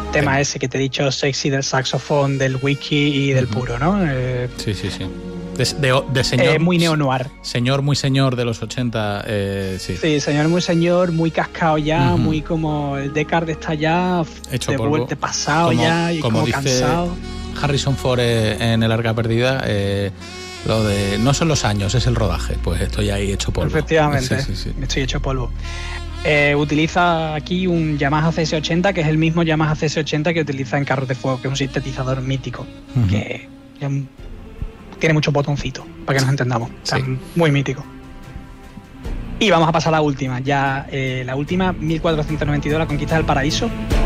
tema ese que te he dicho, sexy del saxofón, del whisky y del puro, ¿no? Sí. De señor. Muy neo-noir. Señor muy señor de los 80, sí. Sí, señor muy señor, muy cascado ya, muy como el Deckard está ya hecho de polvo. Vuelta pasado como, ya y como dice cansado. Harrison Ford en El Arca Perdida, lo de no son los años, es el rodaje. Pues estoy ahí hecho polvo. Efectivamente, sí. Estoy hecho polvo. Utiliza aquí un Yamaha CS80, que es el mismo Yamaha CS80 que utiliza en Carros de Fuego, que es un sintetizador mítico, que tiene muchos botoncitos, para que nos entendamos. O sea, muy mítico. Y vamos a pasar a la última. Ya la última, 1492, la conquista del paraíso.